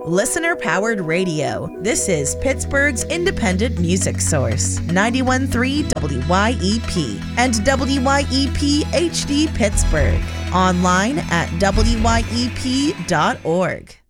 Listener-powered radio. This is Pittsburgh's independent music source. 91.3 WYEP and WYEP HD Pittsburgh. Online at WYEP.org.